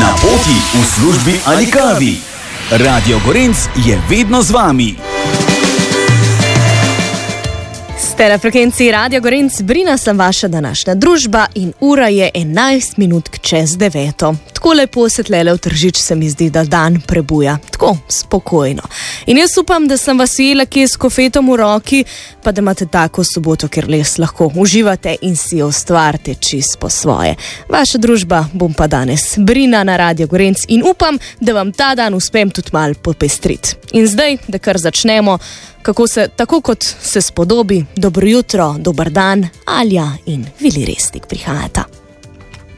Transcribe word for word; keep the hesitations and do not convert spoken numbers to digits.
Na poti, v službi ali kavi. Radio Gorenc je vedno z vami. Ste na frekvenciji Radio Gorenc, Brina sem vaša današnja družba in ura je enajst minut čez deveto. Tako lepo se tlele v Tržič se mi zdi, da dan prebuja. Tako, spokojno. In jaz upam, da sem vas ujela kje s kofetom v roki, pa da imate tako soboto, ker les lahko uživate in si jo ustvarite čist po svoje. Vaša družba bom pa danes Brina na Radio Gorenc in upam, da vam ta dan uspem tudi malo popestriti. In zdaj, da kar začnemo, kako se, tako kot se spodobi, dobro jutro, dober dan, Alja in Vili Resnik prihajata.